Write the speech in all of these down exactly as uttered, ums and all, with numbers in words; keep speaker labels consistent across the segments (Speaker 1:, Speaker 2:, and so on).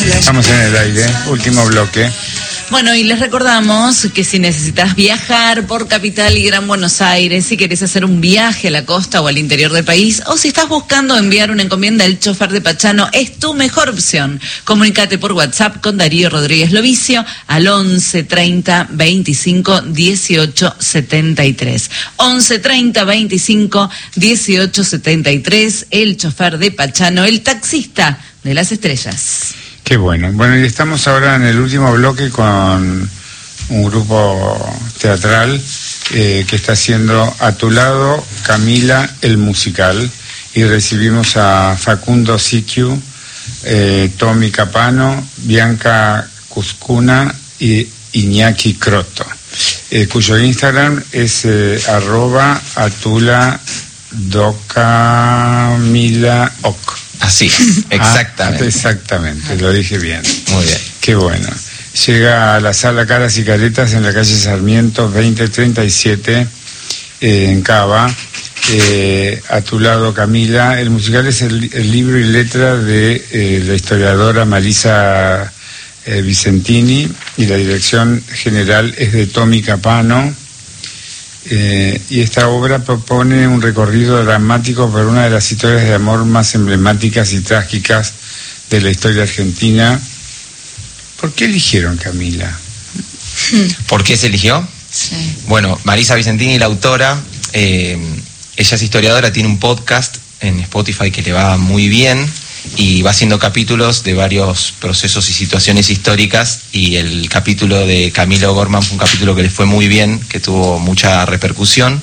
Speaker 1: Estamos en el aire, último bloque.
Speaker 2: Bueno, y les recordamos que si necesitas viajar por Capital y Gran Buenos Aires, si querés hacer un viaje a la costa o al interior del país, o si estás buscando enviar una encomienda, el chofer de Pachano es tu mejor opción. Comunícate por WhatsApp con Darío Rodríguez Lovicio al once treinta veinticinco dieciocho setenta y tres. once treinta veinticinco dieciocho setenta y tres, el chofer de Pachano, el taxista de las estrellas.
Speaker 1: Qué bueno. Bueno, y estamos ahora en el último bloque con un grupo teatral eh, que está haciendo A tu lado, Camila, el musical. Y recibimos a Facundo Siquiu, eh, Tommy Capano, Bianca Cuscuna y Iñaki Croto, eh, cuyo Instagram es eh, arroba atula docamila oc.
Speaker 3: Así, exactamente.
Speaker 1: Ah, exactamente, lo dije bien.
Speaker 3: Muy bien.
Speaker 1: Qué bueno. Llega a la sala Caras y Caretas en la calle Sarmiento veinte treinta y siete, eh, en Cava. Eh, a tu lado, Camila. El musical es el, el libro y letra de eh, la historiadora Marisa eh, Vicentini, y la dirección general es de Tommy Capano. Eh, y esta obra propone un recorrido dramático por una de las historias de amor más emblemáticas y trágicas de la historia argentina. ¿Por qué eligieron Camila?
Speaker 3: ¿Por qué se eligió?
Speaker 2: Sí.
Speaker 3: Bueno, Marisa Vicentini, la autora, eh, ella es historiadora, tiene un podcast en Spotify que le va muy bien y va haciendo capítulos de varios procesos y situaciones históricas, y el capítulo de Camilo Gorman fue un capítulo que le fue muy bien, que tuvo mucha repercusión.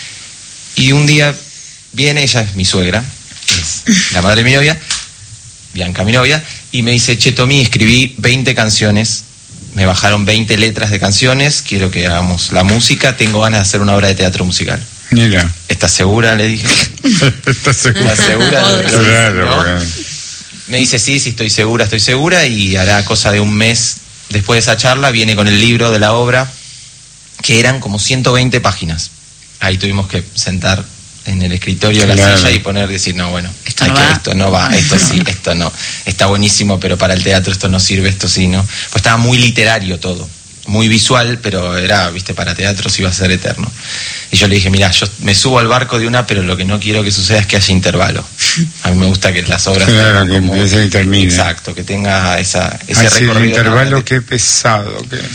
Speaker 3: Y un día viene, ella es mi suegra, es la madre de mi novia, Bianca, mi novia, y me dice: che, Tommy, escribí veinte canciones, me bajaron veinte letras de canciones, quiero que hagamos la música, tengo ganas de hacer una obra de teatro musical.
Speaker 1: Mira.
Speaker 3: ¿Estás segura?, le dije.
Speaker 1: ¿Estás segura?
Speaker 3: ¿Estás segura?
Speaker 1: Claro,
Speaker 3: ¿no?
Speaker 1: bueno.
Speaker 3: Me dice: sí, sí, estoy segura, estoy segura, y hará cosa de un mes después de esa charla viene con el libro de la obra, que eran como ciento veinte páginas. Ahí tuvimos que sentar en el escritorio la
Speaker 1: claro.
Speaker 3: silla y poner, decir, no, bueno,
Speaker 2: esto
Speaker 3: hay
Speaker 2: no
Speaker 3: que,
Speaker 2: va,
Speaker 3: esto no va, esto sí, esto no, está buenísimo, pero para el teatro esto no sirve, esto sí, ¿no? Pues estaba muy literario todo, muy visual, pero era, viste, para teatro sí iba a ser eterno. Y yo le dije: mira, yo me subo al barco de una, pero lo que no quiero que suceda es que haya intervalo. A mí me gusta que las obras
Speaker 1: claro,
Speaker 3: tengan como,
Speaker 1: que empiece y termine.
Speaker 3: Exacto, que tenga esa, ese
Speaker 1: Así,
Speaker 3: recorrido.
Speaker 1: el intervalo,
Speaker 3: ¿no?
Speaker 1: qué pesado. Que...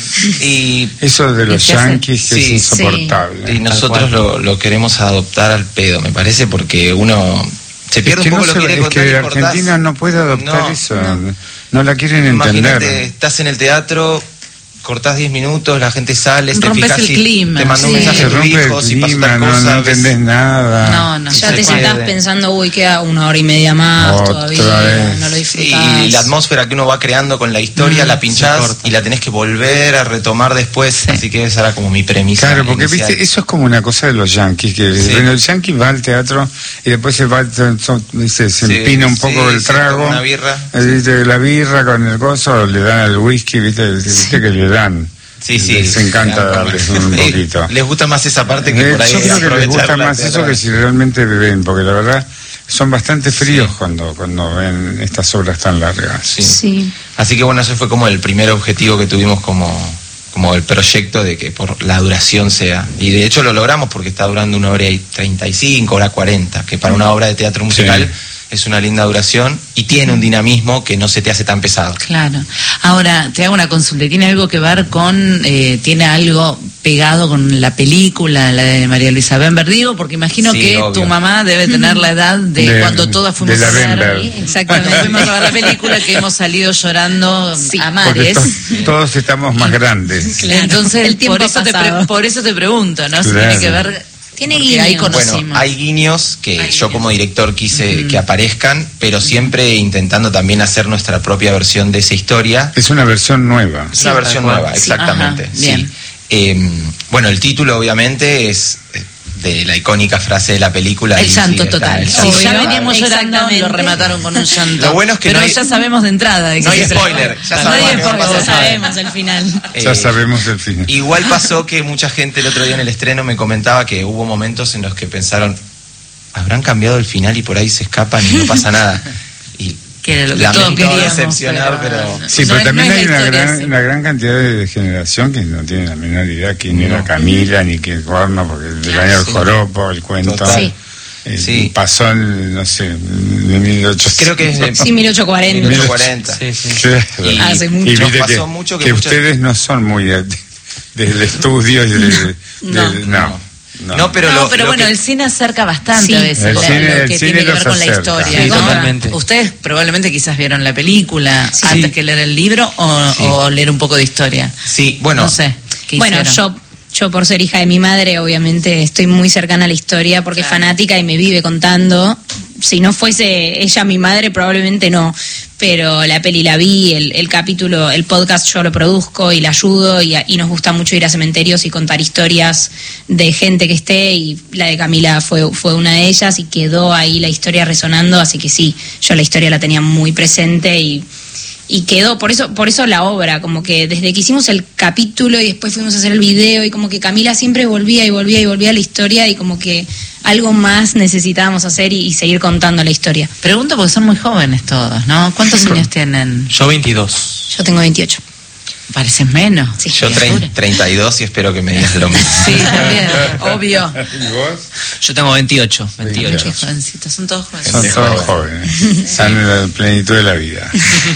Speaker 3: Y
Speaker 1: eso de los yanquis que
Speaker 3: sí,
Speaker 1: es insoportable.
Speaker 3: y nosotros lo, lo queremos adoptar al pedo, me parece, porque uno se pierde
Speaker 1: es que
Speaker 3: un poco
Speaker 1: no
Speaker 3: lo que
Speaker 1: se,
Speaker 3: quiere
Speaker 1: es
Speaker 3: contar
Speaker 1: que
Speaker 3: y
Speaker 1: Argentina
Speaker 3: cortás.
Speaker 1: no puede adoptar
Speaker 3: No,
Speaker 1: eso,
Speaker 3: no.
Speaker 1: no la quieren
Speaker 3: Imagínate,
Speaker 1: entender.
Speaker 3: estás en el teatro, cortás diez minutos, la gente sale, te
Speaker 2: Rompes
Speaker 3: fijas
Speaker 2: el
Speaker 3: y
Speaker 2: clima,
Speaker 3: te manda un
Speaker 2: sí.
Speaker 3: mensaje
Speaker 1: Se
Speaker 3: a tu
Speaker 1: rompe
Speaker 3: hijo,
Speaker 1: el
Speaker 3: si pasa
Speaker 1: clima,
Speaker 3: tal
Speaker 1: no,
Speaker 3: cosa,
Speaker 1: no
Speaker 3: ves-
Speaker 1: entendés nada.
Speaker 2: No, no.
Speaker 4: Ya
Speaker 3: Se
Speaker 4: te
Speaker 3: pierde.
Speaker 4: sentás pensando, uy, queda una hora y media más
Speaker 1: Otra
Speaker 4: todavía,
Speaker 1: vez.
Speaker 4: no lo
Speaker 3: Sí,
Speaker 4: disfrutás.
Speaker 3: y la atmósfera que uno va creando con la historia,
Speaker 4: Mm,
Speaker 3: la
Speaker 4: se
Speaker 3: pinchás
Speaker 4: corta.
Speaker 3: y la tenés que volver a retomar después, así que esa era como mi premisa.
Speaker 1: Claro, porque
Speaker 3: inicial.
Speaker 1: viste, eso es como una cosa de los yanquis, que
Speaker 3: Sí.
Speaker 1: bueno, el yanqui va al teatro y después se va, se, se
Speaker 3: Sí,
Speaker 1: empina un poco
Speaker 3: sí,
Speaker 1: el
Speaker 3: sí,
Speaker 1: trago,
Speaker 3: toma una birra.
Speaker 1: eh, viste, la birra con el gozo, le dan al whisky, viste, viste que le dan.
Speaker 3: Sí, sí.
Speaker 1: Les encanta
Speaker 3: Dan
Speaker 1: darles
Speaker 3: como-
Speaker 1: un poquito.
Speaker 3: Les gusta más esa parte que
Speaker 1: Eh,
Speaker 3: por ahí
Speaker 1: Yo creo que les
Speaker 3: aprovechar
Speaker 1: gusta
Speaker 3: la
Speaker 1: más eso
Speaker 3: teatral.
Speaker 1: que si realmente beben, porque la verdad son bastante fríos cuando, cuando ven estas obras tan largas.
Speaker 3: Sí.
Speaker 4: Sí.
Speaker 3: Así que bueno, ese fue como el primer objetivo que tuvimos como, como el proyecto, de que por la duración sea. Y de hecho lo logramos, porque está durando una hora y treinta y cinco, hora cuarenta, que para una obra de teatro musical
Speaker 1: Sí.
Speaker 3: es una linda duración y tiene un dinamismo que no se te hace tan pesado.
Speaker 2: Claro. Ahora, te hago una consulta. ¿Tiene algo que ver con, eh, tiene algo pegado con la película, la de María Luisa Bember? Digo, porque imagino
Speaker 3: Sí,
Speaker 2: que
Speaker 3: obvio.
Speaker 2: tu mamá debe tener la edad de,
Speaker 1: De-
Speaker 2: cuando todas fuimos
Speaker 1: de la
Speaker 2: a ver.
Speaker 1: Bember.
Speaker 2: ¿sí? Exactamente. Fuimos a ver la película, que hemos salido llorando
Speaker 4: Sí,
Speaker 2: a
Speaker 1: Porque
Speaker 2: mares.
Speaker 1: to- todos estamos más grandes.
Speaker 4: Claro.
Speaker 2: Entonces,
Speaker 4: El tiempo
Speaker 2: por eso, te
Speaker 4: pasado.
Speaker 2: pre- por eso te pregunto, ¿no? Si
Speaker 1: Claro.
Speaker 2: tiene que ver.
Speaker 4: Tiene
Speaker 2: porque
Speaker 4: guiños.
Speaker 2: ahí
Speaker 3: Bueno,
Speaker 2: conocimos.
Speaker 3: hay guiños que
Speaker 2: Hay
Speaker 3: yo
Speaker 2: guiños.
Speaker 3: como director quise que aparezcan, pero siempre intentando también hacer nuestra propia versión de esa historia.
Speaker 1: Es una versión nueva.
Speaker 3: Es una
Speaker 2: Sí,
Speaker 3: versión
Speaker 2: tal cual.
Speaker 3: nueva,
Speaker 2: Sí.
Speaker 3: exactamente.
Speaker 2: Ajá,
Speaker 3: sí.
Speaker 2: bien.
Speaker 3: Eh, bueno, el título obviamente es eh, de la icónica frase de la película.
Speaker 2: El
Speaker 3: y
Speaker 2: llanto
Speaker 3: sí, está,
Speaker 2: total.
Speaker 3: el
Speaker 2: Si
Speaker 3: llanto
Speaker 2: ya
Speaker 3: total.
Speaker 2: veníamos llorando,
Speaker 4: Exactamente.
Speaker 2: lo remataron con un llanto.
Speaker 3: Lo bueno es que
Speaker 2: Pero
Speaker 3: no hay-
Speaker 2: ya sabemos de entrada. de
Speaker 3: no
Speaker 2: que
Speaker 3: hay
Speaker 2: se
Speaker 3: spoiler,
Speaker 2: trató.
Speaker 3: ya
Speaker 2: No
Speaker 3: sabemos
Speaker 2: hay
Speaker 3: qué va a
Speaker 2: spoiler.
Speaker 3: pasar.
Speaker 4: Ya sabemos el final.
Speaker 1: Ya
Speaker 3: Eh,
Speaker 1: sabemos el fin.
Speaker 3: Igual pasó que mucha gente el otro día en el estreno me comentaba que hubo momentos en los que pensaron, habrán cambiado el final y por ahí se escapan y no pasa nada. Y
Speaker 2: Que era lo que
Speaker 3: Lamento
Speaker 2: todos queríamos.
Speaker 3: decepcionar, pero-
Speaker 1: Sí,
Speaker 2: no
Speaker 1: pero
Speaker 2: es-
Speaker 1: también
Speaker 2: no es
Speaker 1: hay
Speaker 2: la
Speaker 1: una
Speaker 2: historia,
Speaker 1: gran,
Speaker 2: sí.
Speaker 1: una gran cantidad de generación que no tiene la menor idea quién
Speaker 3: No.
Speaker 1: era Camila, ni quién Horno, porque el
Speaker 2: Claro,
Speaker 1: año del
Speaker 3: sí.
Speaker 1: joropo, el cuento.
Speaker 3: Total.
Speaker 4: Sí.
Speaker 1: eh,
Speaker 3: Sí.
Speaker 1: Pasó en, no sé, en mil ochocientos.
Speaker 3: Creo que es de
Speaker 4: Sí, mil ochocientos cuarenta.
Speaker 3: mil ochocientos cuarenta.
Speaker 5: Sí, sí.
Speaker 1: Claro.
Speaker 3: Y-
Speaker 4: Hace mucho.
Speaker 1: Y
Speaker 3: Nos
Speaker 1: viste
Speaker 3: pasó
Speaker 1: que,
Speaker 3: mucho que
Speaker 1: que
Speaker 3: muchos-
Speaker 1: ustedes no son muy de- del estudio y del-
Speaker 2: No.
Speaker 1: del- no. No.
Speaker 3: No, pero
Speaker 2: no,
Speaker 3: lo-
Speaker 2: pero
Speaker 3: lo
Speaker 2: bueno,
Speaker 3: que-
Speaker 2: el cine acerca bastante
Speaker 4: Sí.
Speaker 2: a veces
Speaker 1: El
Speaker 2: la-
Speaker 1: cine-
Speaker 2: lo
Speaker 1: el
Speaker 2: que
Speaker 1: cine
Speaker 2: tiene que
Speaker 1: los
Speaker 2: ver con la
Speaker 1: acerca.
Speaker 2: historia.
Speaker 4: Sí,
Speaker 2: ¿no?
Speaker 5: totalmente.
Speaker 2: Ustedes probablemente quizás vieron la película
Speaker 4: Sí.
Speaker 2: antes que leer el libro o,
Speaker 3: Sí.
Speaker 2: o leer un poco de historia.
Speaker 3: Sí, bueno,
Speaker 2: No sé. ¿qué
Speaker 4: Bueno,
Speaker 2: hicieron?
Speaker 4: yo, yo por ser hija de mi madre, obviamente estoy muy cercana a la historia porque
Speaker 2: Claro.
Speaker 4: es fanática y me vive contando. Si no fuese ella mi madre, probablemente no. Pero la peli la vi, el, el capítulo, el podcast yo lo produzco y la ayudo y, y nos gusta mucho ir a cementerios y contar historias de gente que esté y la de Camila fue, fue una de ellas y quedó ahí la historia resonando, así que sí, yo la historia la tenía muy presente y y quedó, por eso, por eso la obra, como que desde que hicimos el capítulo y después fuimos a hacer el video y como que Camila siempre volvía y volvía y volvía a la historia y como que algo más necesitábamos hacer y, y seguir contando la historia.
Speaker 2: Pregunto porque son muy jóvenes todos, ¿no? ¿Cuántos años tienen?
Speaker 5: Yo veintidós.
Speaker 4: Yo tengo veintiocho.
Speaker 2: Parecen menos.
Speaker 4: Sí.
Speaker 3: yo
Speaker 2: Criatura.
Speaker 3: trein- treinta y dos y espero que me digas lo mismo.
Speaker 2: Sí, también, obvio.
Speaker 1: ¿Y vos?
Speaker 5: Yo tengo veintiocho. veintiocho.
Speaker 2: Qué jovencitos, son todos jóvenes.
Speaker 1: Son
Speaker 3: Gente
Speaker 1: todos
Speaker 3: joven.
Speaker 1: jóvenes. Están en la plenitud de la vida.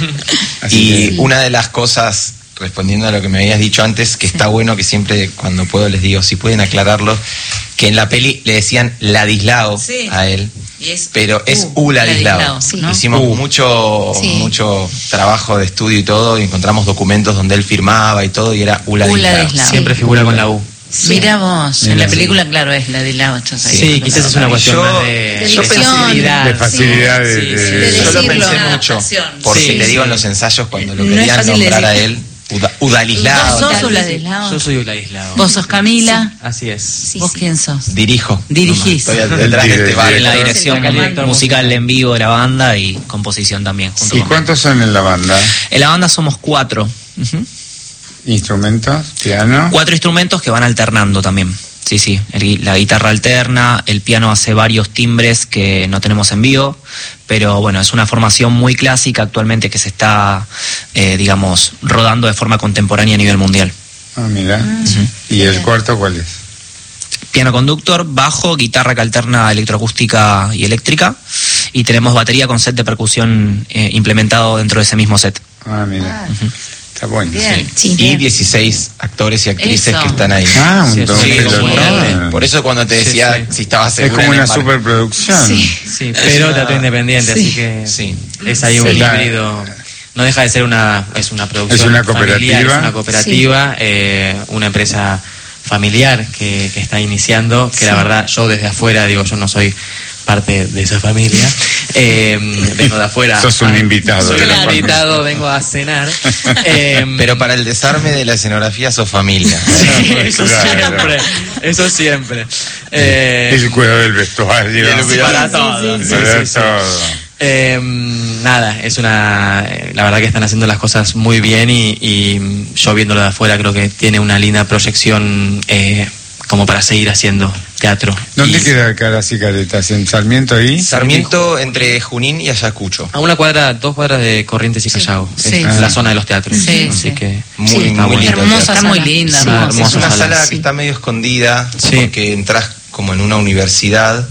Speaker 1: Así
Speaker 3: Y
Speaker 1: que-
Speaker 3: una de las cosas, respondiendo a lo que me habías dicho antes, que está bueno que siempre cuando puedo les digo, si pueden aclararlo, que en la peli le decían Ladislao
Speaker 2: Sí.
Speaker 3: a él,
Speaker 2: Y es
Speaker 3: pero es
Speaker 2: U,
Speaker 3: U Ladislao.
Speaker 2: Ladislao,
Speaker 4: sí.
Speaker 2: ¿no?
Speaker 3: Hicimos
Speaker 1: U.
Speaker 3: mucho,
Speaker 4: Sí.
Speaker 3: mucho trabajo de estudio y todo, y encontramos documentos donde él firmaba y todo, y era U Ladislao.
Speaker 2: Ladislao.
Speaker 5: Siempre figura con la U.
Speaker 2: Mira vos, en
Speaker 1: Mira,
Speaker 2: la
Speaker 1: sí.
Speaker 2: película, claro, es la de la ocho.
Speaker 5: Sí, quizás es una cuestión
Speaker 3: Yo-
Speaker 5: más de,
Speaker 4: de
Speaker 5: de
Speaker 4: dicción,
Speaker 5: facilidad.
Speaker 1: de facilidad de-
Speaker 5: Sí,
Speaker 1: de-
Speaker 5: sí,
Speaker 1: de
Speaker 5: sí.
Speaker 3: Yo lo
Speaker 4: decirlo.
Speaker 3: pensé
Speaker 2: Una
Speaker 3: mucho,
Speaker 2: adaptación.
Speaker 3: porque
Speaker 5: Sí,
Speaker 3: le digo
Speaker 5: sí.
Speaker 3: en los ensayos cuando lo
Speaker 2: No es
Speaker 3: querían
Speaker 2: fácil de
Speaker 3: nombrar a
Speaker 2: decir.
Speaker 3: él, Uda- Udalislao.
Speaker 2: ¿Vos sos
Speaker 4: Claro,
Speaker 2: Uladislao?
Speaker 5: Yo soy Uladislao.
Speaker 2: ¿Vos sos Camila?
Speaker 5: Así es.
Speaker 4: Sí,
Speaker 2: ¿Vos
Speaker 4: sí.
Speaker 2: quién sos?
Speaker 3: Dirijo.
Speaker 2: Dirigís.
Speaker 3: Estoy detrás de este
Speaker 1: Dirige-
Speaker 3: barco.
Speaker 6: En la
Speaker 1: Director.
Speaker 6: dirección
Speaker 4: Es el director
Speaker 6: musical en vivo de la banda y composición también. Junto
Speaker 1: ¿Y
Speaker 6: con-
Speaker 1: cuántos son en la banda?
Speaker 6: En la banda somos cuatro. Ujú.
Speaker 1: ¿Instrumentos? ¿Piano?
Speaker 6: Cuatro instrumentos que van alternando también. Sí, sí. El- la guitarra alterna, el piano hace varios timbres que no tenemos en vivo, pero bueno, es una formación muy clásica actualmente que se está, eh, digamos, rodando de forma contemporánea a nivel mundial.
Speaker 1: Ah, mira.
Speaker 6: Ujú.
Speaker 1: ¿Y el cuarto cuál es?
Speaker 6: Piano conductor, bajo, guitarra que alterna electroacústica y eléctrica, y tenemos batería con set de percusión eh, implementado dentro de ese mismo set.
Speaker 1: Ah, mira. Está bueno.
Speaker 2: Bien.
Speaker 4: Sí,
Speaker 3: Y
Speaker 4: bien.
Speaker 3: dieciséis actores y actrices
Speaker 2: Eso.
Speaker 3: que están ahí.
Speaker 1: Ah, un
Speaker 5: Sí,
Speaker 1: don
Speaker 3: Sí,
Speaker 5: sí,
Speaker 3: es
Speaker 5: como
Speaker 3: muy
Speaker 5: una-
Speaker 3: grande. Por eso cuando te
Speaker 5: Sí,
Speaker 3: decía
Speaker 5: sí.
Speaker 3: si estabas
Speaker 1: Es
Speaker 3: segura
Speaker 1: como
Speaker 3: en
Speaker 1: una
Speaker 3: embar-
Speaker 1: superproducción.
Speaker 4: Sí.
Speaker 5: Sí,
Speaker 3: Es
Speaker 5: pero
Speaker 3: una-
Speaker 5: teatro independiente,
Speaker 4: Sí.
Speaker 5: así que
Speaker 3: Sí.
Speaker 5: es ahí un
Speaker 4: Sí.
Speaker 5: híbrido. No deja de ser una, es una producción
Speaker 1: Es una
Speaker 5: familiar,
Speaker 1: cooperativa.
Speaker 5: es una cooperativa, eh, una empresa familiar que, que está iniciando, que la verdad yo desde afuera, digo, yo no soy parte de esa familia, eh, vengo de afuera.
Speaker 1: Sos un invitado
Speaker 5: Soy
Speaker 1: de la
Speaker 5: un
Speaker 1: familia.
Speaker 5: invitado, vengo a cenar. Eh,
Speaker 3: Pero para el desarme de la escenografía sos familia.
Speaker 5: eso
Speaker 1: Claro.
Speaker 5: siempre, eso siempre. Eh,
Speaker 1: El cuidado del vestuario.
Speaker 3: Y el cuidado-
Speaker 5: para todo. sí,
Speaker 1: Para
Speaker 5: sí, sí.
Speaker 1: todo.
Speaker 5: Eh, nada, es una. eh, La verdad que están haciendo las cosas muy bien y, y yo viéndolo de afuera creo que tiene una linda proyección eh, como para seguir haciendo teatro.
Speaker 1: ¿Dónde
Speaker 5: Y
Speaker 1: queda Caras y Caretas? ¿En Sarmiento ahí?
Speaker 3: Sarmiento entre Junín y Ayacucho.
Speaker 5: A una cuadra, dos cuadras de Corrientes y Callao.
Speaker 2: Sí.
Speaker 5: Es
Speaker 1: Ah.
Speaker 5: la zona de los teatros.
Speaker 2: Sí,
Speaker 5: Así
Speaker 2: sí.
Speaker 5: que.
Speaker 3: Muy,
Speaker 4: Sí,
Speaker 3: muy
Speaker 5: bueno.
Speaker 3: lindo.
Speaker 4: Hermosa
Speaker 2: Está muy
Speaker 4: sala.
Speaker 2: linda,
Speaker 4: Sí,
Speaker 2: hermosa.
Speaker 3: Es
Speaker 5: hermosa
Speaker 3: una
Speaker 5: sala,
Speaker 3: sala
Speaker 5: sí.
Speaker 3: que está medio escondida
Speaker 5: Sí.
Speaker 3: porque entras como en una universidad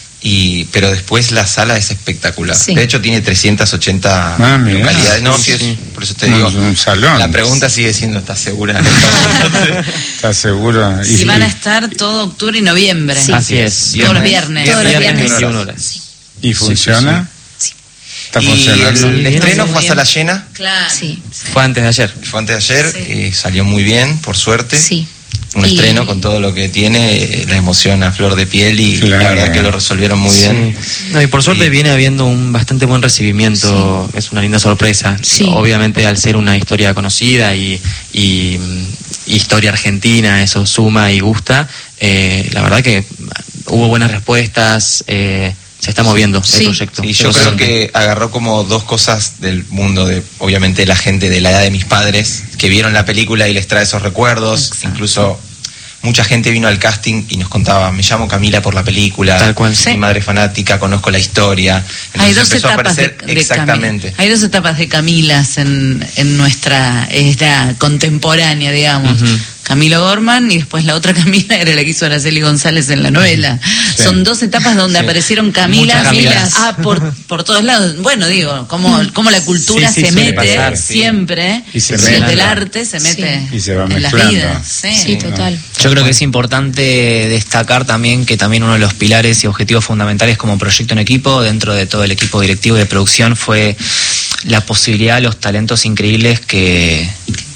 Speaker 3: y pero después la sala es espectacular.
Speaker 4: Sí.
Speaker 3: De hecho tiene trescientas ochenta
Speaker 1: Ah, mirá.
Speaker 3: localidades. No,
Speaker 5: Sí,
Speaker 3: sí, es-
Speaker 5: sí.
Speaker 3: por eso te
Speaker 1: Un-
Speaker 3: digo.
Speaker 1: un salón.
Speaker 3: La pregunta sigue siendo, ¿estás segura?
Speaker 1: ¿Estás seguro? Y-
Speaker 2: Si van a estar todo octubre y noviembre.
Speaker 4: Sí.
Speaker 5: Así es.
Speaker 2: Todos los viernes.
Speaker 4: Todos los viernes.
Speaker 5: veintiuna horas.
Speaker 1: ¿Y funciona?
Speaker 4: Sí.
Speaker 1: ¿Está
Speaker 3: y
Speaker 1: funcionando?
Speaker 3: el
Speaker 5: Bien,
Speaker 3: estreno
Speaker 2: muy
Speaker 3: fue a
Speaker 2: bien.
Speaker 3: sala llena.
Speaker 2: Claro.
Speaker 4: Sí.
Speaker 5: Fue antes de ayer.
Speaker 3: Fue antes de ayer.
Speaker 2: Sí.
Speaker 3: eh, salió muy bien, por suerte.
Speaker 4: Sí.
Speaker 3: Un
Speaker 4: Y-
Speaker 3: estreno con todo lo que tiene, eh, la emoción a flor de piel y
Speaker 1: Claro.
Speaker 3: la verdad que lo resolvieron muy bien.
Speaker 5: Sí. No, y por suerte
Speaker 3: Y-
Speaker 5: viene habiendo un bastante buen recibimiento, es una linda sorpresa.
Speaker 4: Sí.
Speaker 5: Obviamente al ser una historia conocida y, y, mm, historia argentina, eso suma y gusta. Eh, la verdad que hubo buenas respuestas, eh, se está moviendo
Speaker 4: Sí.
Speaker 5: el proyecto.
Speaker 3: Y
Speaker 5: Se
Speaker 3: yo
Speaker 5: lo
Speaker 3: creo
Speaker 5: siente.
Speaker 3: que agarró como dos cosas del mundo de, obviamente, la gente de la edad de mis padres, que vieron la película y les trae esos recuerdos,
Speaker 2: Exacto.
Speaker 3: incluso mucha gente vino al casting y nos contaba, me llamo Camila por la película,
Speaker 5: Tal cual.
Speaker 3: mi
Speaker 2: Sí.
Speaker 3: madre es fanática, conozco la historia. Entonces
Speaker 2: Hay dos
Speaker 3: empezó a
Speaker 2: etapas de,
Speaker 3: aparecer
Speaker 2: de
Speaker 3: exactamente.
Speaker 2: Camila. Hay dos etapas de Camilas en, en nuestra era contemporánea, digamos.
Speaker 5: Ujú.
Speaker 2: Camilo Gorman y después la otra Camila era la que hizo Araceli González en la novela.
Speaker 1: Sí.
Speaker 2: Son dos etapas donde
Speaker 3: Sí.
Speaker 2: aparecieron Camilas,
Speaker 3: Muchas Camilas.
Speaker 2: ah, por, por todos lados. Bueno, digo, como, como la cultura
Speaker 5: Sí, sí,
Speaker 2: se
Speaker 5: suele
Speaker 2: mete
Speaker 3: pasar, sí.
Speaker 2: siempre,
Speaker 1: Y se
Speaker 2: siempre
Speaker 1: mezcla.
Speaker 2: el arte se mete
Speaker 1: Y se va
Speaker 2: en las
Speaker 1: mezclando.
Speaker 2: vidas. Sí.
Speaker 4: Sí, total.
Speaker 6: Yo creo que es importante destacar también que también uno de los pilares y objetivos fundamentales como proyecto en equipo, dentro de todo el equipo directivo y de producción, fue la posibilidad de los talentos increíbles que,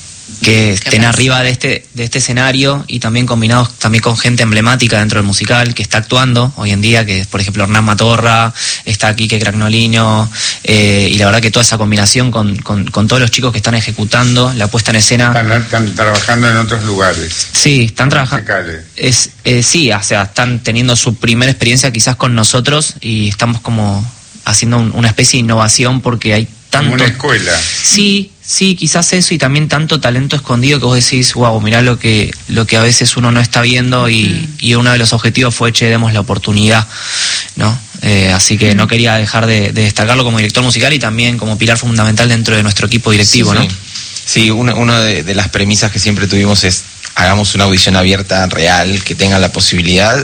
Speaker 6: que estén
Speaker 2: pasa?
Speaker 6: arriba de este, de este escenario y también combinados también con gente emblemática dentro del musical que está actuando hoy en día, que es por ejemplo Hernán Matorra, está Quique Cragnolino, eh, y la verdad que toda esa combinación con, con, con todos los chicos que están ejecutando la puesta en escena.
Speaker 1: Están, están trabajando en otros lugares.
Speaker 6: Sí, están trabajando.
Speaker 1: musicales.
Speaker 6: Es, eh, sí, o sea, están teniendo su primera experiencia quizás con nosotros y estamos como haciendo un- una especie de innovación porque hay tanto...
Speaker 1: Como una escuela.
Speaker 6: Sí, sí, quizás eso y también tanto talento escondido que vos decís, wow, mirá lo que, lo que a veces uno no está viendo y, y uno de los objetivos fue, che, demos la oportunidad, ¿no? Eh, así que no quería dejar de, de destacarlo como director musical y también como pilar fundamental dentro de nuestro equipo directivo,
Speaker 3: Sí,
Speaker 6: ¿no?
Speaker 3: sí. Sí, una, una de, de las premisas que siempre tuvimos es hagamos una audición abierta, real, que tengan la posibilidad.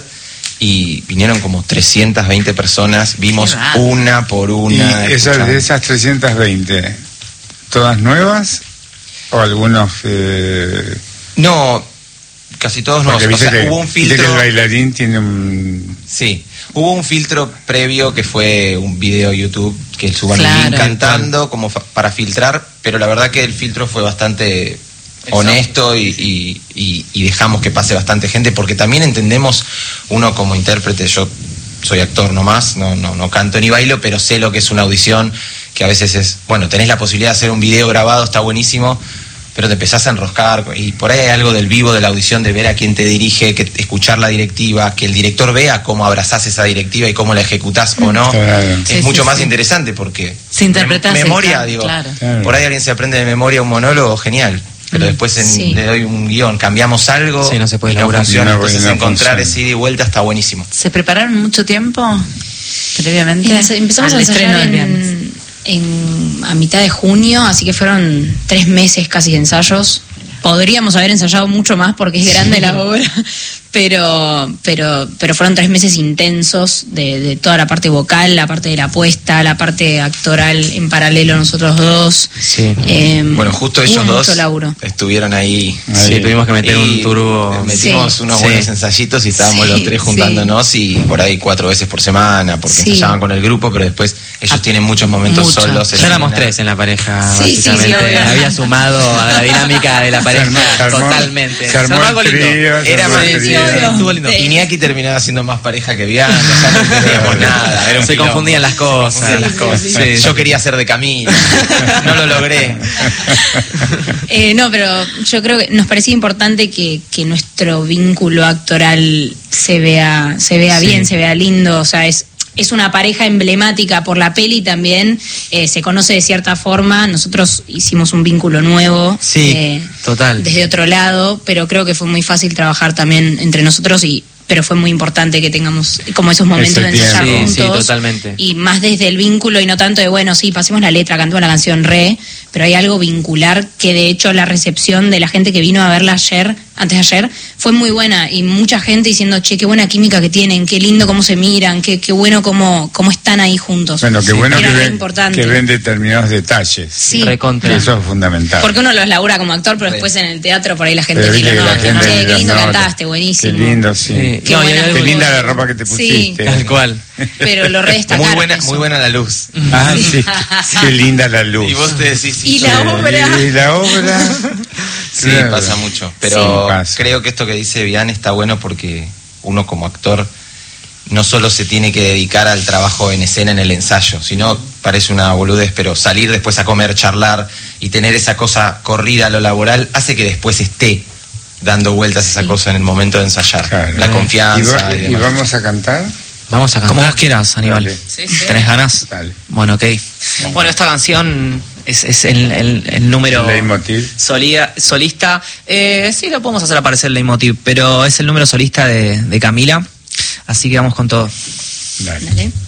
Speaker 3: Y vinieron como trescientas veinte personas, vimos
Speaker 2: Qué bárbaro.
Speaker 3: una por
Speaker 1: Y
Speaker 3: una.
Speaker 1: esas,
Speaker 3: escuchamos.
Speaker 1: de esas trescientas veinte, ¿todas nuevas? ¿O algunos...? Eh,
Speaker 3: No, casi todos no.
Speaker 1: porque
Speaker 3: O
Speaker 1: viste
Speaker 3: sea,
Speaker 1: que,
Speaker 3: hubo un
Speaker 1: viste que
Speaker 3: filtro.
Speaker 1: el bailarín tiene un...
Speaker 3: Sí, hubo un filtro previo que fue un video de YouTube que el suban
Speaker 2: Claro.
Speaker 3: el link cantando como fa- para filtrar, pero la verdad que el filtro fue bastante honesto y, y- y- y dejamos que pase bastante gente porque también entendemos uno como intérprete, yo soy actor nomás, no, no, no canto ni bailo, pero sé lo que es una audición, que a veces es, bueno, tenés la posibilidad de hacer un video grabado, está buenísimo, pero te empezás a enroscar y por ahí hay algo del vivo de la audición, de ver a quién te dirige, que escuchar la directiva, que el director vea cómo abrazás esa directiva y cómo la ejecutás o no.
Speaker 1: Claro.
Speaker 3: Es
Speaker 2: Sí,
Speaker 3: mucho
Speaker 2: sí,
Speaker 3: más
Speaker 2: sí.
Speaker 3: interesante porque
Speaker 2: Se interpreta
Speaker 3: mem-
Speaker 2: así,
Speaker 3: memoria,
Speaker 2: claro,
Speaker 3: digo,
Speaker 2: claro.
Speaker 1: Claro.
Speaker 3: por ahí alguien se aprende de memoria un monólogo, genial. Pero después en-
Speaker 4: Sí.
Speaker 3: le doy un guión, cambiamos algo
Speaker 5: Sí, no se puede
Speaker 3: y no
Speaker 5: laburar.
Speaker 3: funciona.
Speaker 1: No,
Speaker 3: Entonces
Speaker 1: no
Speaker 3: encontrar
Speaker 1: funciona.
Speaker 3: ese ida y vuelta está buenísimo.
Speaker 2: ¿Se prepararon mucho tiempo previamente?
Speaker 4: Empe- Empezamos
Speaker 2: al
Speaker 4: a
Speaker 2: estreno
Speaker 4: ensayar
Speaker 2: del viernes?
Speaker 4: en, en- a mitad de junio, así que fueron tres meses casi de ensayos. Podríamos haber ensayado mucho más porque es grande la obra, pero, pero, pero fueron tres meses intensos de, de toda la parte vocal, la parte de la puesta, la parte actoral en paralelo nosotros dos.
Speaker 5: Sí.
Speaker 4: Eh,
Speaker 3: Bueno, justo
Speaker 4: hubo
Speaker 3: ellos dos
Speaker 4: mucho laburo.
Speaker 3: estuvieron ahí.
Speaker 5: Sí, tuvimos que meter un
Speaker 3: Y
Speaker 5: turbo.
Speaker 3: metimos
Speaker 4: Sí.
Speaker 3: unos
Speaker 5: Sí.
Speaker 3: buenos ensayitos y estábamos
Speaker 4: Sí,
Speaker 3: los tres
Speaker 4: sí.
Speaker 3: juntándonos y por ahí cuatro veces por semana, porque
Speaker 4: Sí.
Speaker 3: ensayaban con el grupo, pero después ellos tienen muchos momentos
Speaker 2: Mucho.
Speaker 3: solos.
Speaker 5: Ya éramos
Speaker 3: escena.
Speaker 5: tres en la pareja,
Speaker 4: Sí, sí, sí,
Speaker 5: básicamente.
Speaker 4: obvio.
Speaker 5: Había sumado a la dinámica de la
Speaker 1: Se
Speaker 5: pareja
Speaker 1: armó- se armó-
Speaker 5: totalmente.
Speaker 1: se armó
Speaker 5: algo
Speaker 1: el
Speaker 5: lindo.
Speaker 1: trío, se
Speaker 3: Era
Speaker 1: armó
Speaker 3: más-
Speaker 1: el
Speaker 3: sí,
Speaker 1: trío.
Speaker 4: sí,
Speaker 5: Estuvo lindo.
Speaker 4: Sí.
Speaker 3: Iñaki terminaba siendo más pareja que Bianca, ya no teníamos nada. Era un
Speaker 5: Se
Speaker 3: quilombo.
Speaker 5: confundían las cosas.
Speaker 3: Se confundían las
Speaker 4: Sí,
Speaker 3: cosas.
Speaker 4: sí,
Speaker 5: sí.
Speaker 3: Yo quería ser de Camila, no lo logré.
Speaker 4: Eh, no, pero yo creo que nos parecía importante que, que nuestro vínculo actoral se vea, se vea
Speaker 5: Sí.
Speaker 4: bien, se vea lindo. O sea, es, es una pareja emblemática por la peli también. Eh, se conoce de cierta forma. Nosotros hicimos un vínculo nuevo.
Speaker 5: Sí,
Speaker 4: eh,
Speaker 5: total.
Speaker 4: desde otro lado, pero creo que fue muy fácil trabajar también entre nosotros y pero fue muy importante que tengamos como esos momentos
Speaker 1: Ese
Speaker 4: de ensayar
Speaker 1: tiempo.
Speaker 5: Sí, sí,
Speaker 4: juntos
Speaker 5: totalmente.
Speaker 4: y más desde el vínculo y no tanto de bueno, sí, pasemos la letra, cantemos la canción re, pero hay algo vincular que de hecho la recepción de la gente que vino a verla ayer, antes de ayer, fue muy buena y mucha gente diciendo, che, qué buena química que tienen, qué lindo cómo se miran, qué, qué bueno cómo, cómo están ahí juntos.
Speaker 1: Bueno, qué bueno
Speaker 4: Era
Speaker 1: que
Speaker 4: re
Speaker 1: ven,
Speaker 4: importante.
Speaker 1: que ven determinados detalles.
Speaker 4: Sí.
Speaker 5: Recontra.
Speaker 1: Eso es fundamental.
Speaker 4: Porque uno los labura como actor, pero después en el teatro por ahí la gente
Speaker 1: Pero viste
Speaker 4: mira,
Speaker 1: que
Speaker 4: no,
Speaker 1: la gente
Speaker 4: che, qué
Speaker 1: dice,
Speaker 4: lindo
Speaker 1: no,
Speaker 4: cantaste,
Speaker 1: Qué
Speaker 4: buenísimo.
Speaker 1: lindo, sí.
Speaker 5: Sí.
Speaker 4: Qué
Speaker 5: No, y
Speaker 4: buena
Speaker 5: hay
Speaker 1: Qué
Speaker 5: algo-
Speaker 1: linda la ropa que te
Speaker 4: Sí.
Speaker 1: pusiste.
Speaker 5: Tal cual.
Speaker 4: Pero lo redestacaron.
Speaker 3: Muy buena,
Speaker 4: eso.
Speaker 3: muy buena la luz.
Speaker 1: Ah, sí. Qué linda la luz.
Speaker 3: Y vos te decís, sí,
Speaker 4: Y
Speaker 3: yo-
Speaker 4: la obra.
Speaker 1: Y la obra.
Speaker 3: Sí,
Speaker 1: Claro.
Speaker 3: pasa mucho. Pero
Speaker 1: Sí, pasa.
Speaker 3: creo que esto que dice Bian está bueno porque uno como actor no solo se tiene que dedicar al trabajo en escena en el ensayo, sino, parece una boludez, pero salir después a comer, charlar y tener esa cosa corrida a lo laboral hace que después esté dando vueltas esa cosa en el momento de ensayar.
Speaker 1: Claro.
Speaker 3: La
Speaker 1: ¿Y,
Speaker 3: confianza.
Speaker 1: va-
Speaker 3: y
Speaker 1: y
Speaker 3: demás.
Speaker 1: vamos a cantar?
Speaker 5: Vamos a
Speaker 6: Como
Speaker 5: cantar.
Speaker 6: vos quieras, Aníbal.
Speaker 1: Dale.
Speaker 2: Sí, sí.
Speaker 6: ¿Tenés ganas?
Speaker 1: Dale.
Speaker 6: Bueno, ok. Bueno, esta canción Es, es el, el, el número
Speaker 1: ¿El leitmotiv?
Speaker 6: solía, solista. Eh, sí, lo podemos hacer aparecer el leitmotiv, pero es el número solista de, de Camila. Así que vamos con todo.
Speaker 1: Dale.
Speaker 4: Dale.